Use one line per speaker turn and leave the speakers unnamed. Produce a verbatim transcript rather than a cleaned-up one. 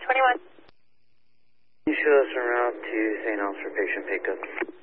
twenty-one.
Can you show us en route to Saint Helens for patient pickup?